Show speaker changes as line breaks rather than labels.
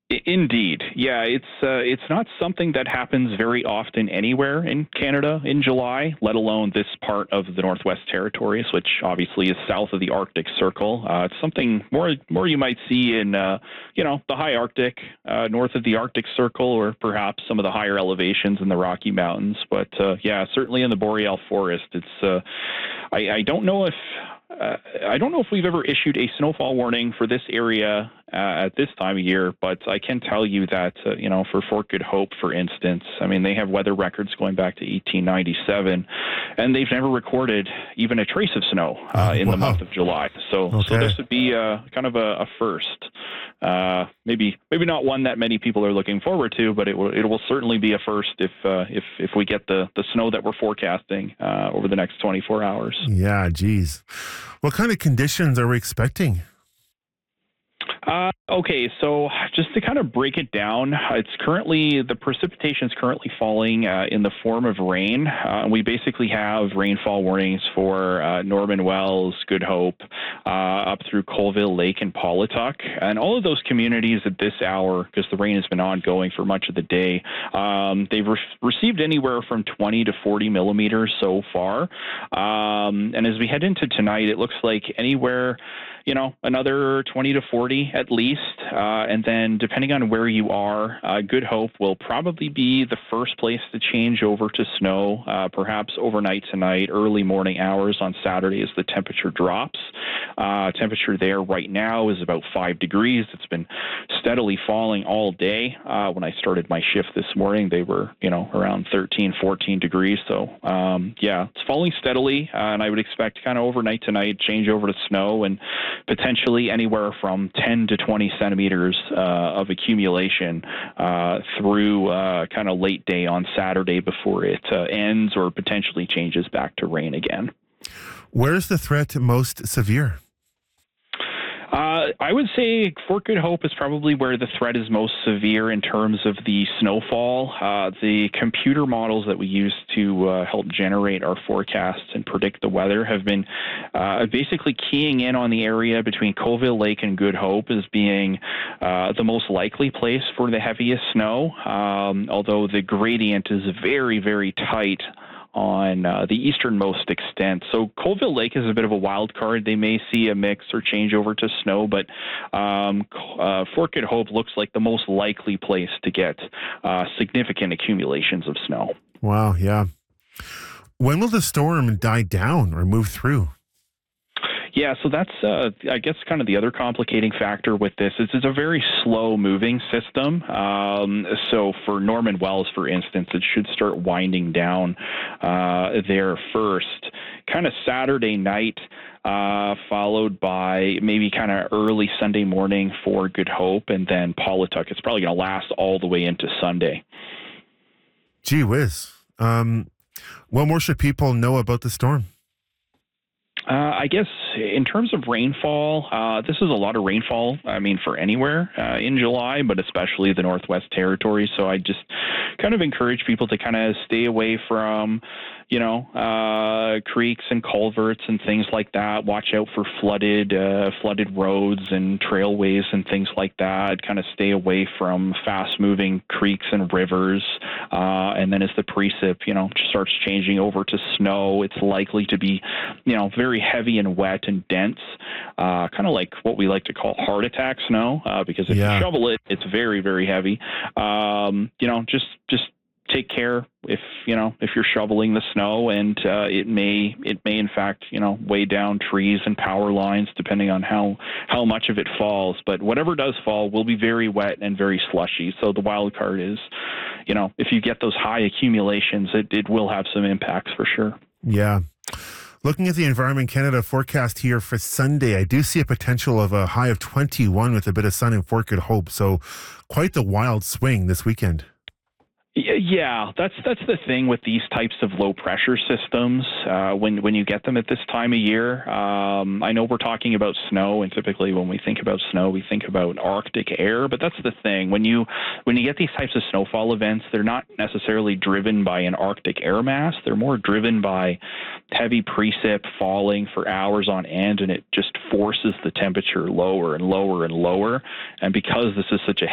Indeed. Yeah, it's not something that happens very often anywhere in Canada in July, let alone this part of the Northwest Territories, which obviously is south of the Arctic Circle. It's something more you might see in the high Arctic, north of the Arctic Circle, or perhaps some of the higher elevations in the Rocky Mountains. But yeah, certainly in the Boreal Forest, it's I don't know if I don't know if we've ever issued a snowfall warning for this area at this time of year, but I can tell you that, for Fort Good Hope, for instance, I mean, they have weather records going back to 1897, and they've never recorded even a trace of snow in the month of July. So this would be kind of a first. Maybe not one that many people are looking forward to, but it will certainly be a first if we get the snow that we're forecasting over the next 24 hours.
Yeah, geez. What kind of conditions are we expecting?
Okay, so just to kind of break it down, the precipitation is currently falling in the form of rain. We basically have rainfall warnings for Norman Wells, Good Hope, up through Colville Lake and Paulituck. And all of those communities at this hour, because the rain has been ongoing for much of the day, they've received anywhere from 20 to 40 millimeters so far. And as we head into tonight, it looks like anywhere, another 20 to 40 at least. And then depending on where you are, Good Hope will probably be the first place to change over to snow, perhaps overnight tonight, early morning hours on Saturday as the temperature drops. Temperature there right now is about 5 degrees. It's been steadily falling all day. When I started my shift this morning, they were, around 13, 14 degrees. So, it's falling steadily. And I would expect kind of overnight tonight, change over to snow and potentially anywhere from 10 to 20 centimeters of accumulation through kind of late day on Saturday before it ends or potentially changes back to rain again.
Where's the threat most severe?
I would say Fort Good Hope is probably where the threat is most severe in terms of the snowfall. The computer models that we use to help generate our forecasts and predict the weather have been basically keying in on the area between Colville Lake and Good Hope as being the most likely place for the heaviest snow, although the gradient is very, very tight on the easternmost extent. So Colville Lake is a bit of a wild card. They may see a mix or change over to snow, but Fort Good Hope looks like the most likely place to get significant accumulations of snow.
Wow, yeah. When will the storm die down or move through?
Yeah, so that's, I guess, kind of the other complicating factor with this is it's a very slow-moving system. So for Norman Wells, for instance, it should start winding down there first, kind of Saturday night, followed by maybe kind of early Sunday morning for Good Hope, and then Paulituck. It's probably going to last all the way into Sunday.
Gee whiz. What more should people know about the storm?
I guess in terms of rainfall, this is a lot of rainfall, for anywhere in July, but especially the Northwest Territories. So I just kind of encourage people to kind of stay away from, creeks and culverts and things like that. Watch out for flooded roads and trailways and things like that. Kind of stay away from fast-moving creeks and rivers. And then as the precip, starts changing over to snow, it's likely to be, very heavy and wet and dense, kind of like what we like to call heart attack snow, because if you shovel it, it's very, very heavy. Just take care if you're shoveling the snow, and it may in fact weigh down trees and power lines depending on how much of it falls. But whatever does fall will be very wet and very slushy. So the wild card is, if you get those high accumulations, it will have some impacts for sure.
Yeah. Looking at the Environment Canada forecast here for Sunday, I do see a potential of a high of 21 with a bit of sun in Fort Good Hope. So quite the wild swing this weekend.
Yeah, that's the thing with these types of low pressure systems. When you get them at this time of year, I know we're talking about snow, and typically when we think about snow, we think about Arctic air. But that's the thing: when you get these types of snowfall events, they're not necessarily driven by an Arctic air mass. They're more driven by heavy precip falling for hours on end, and it just forces the temperature lower and lower and lower. And because this is such a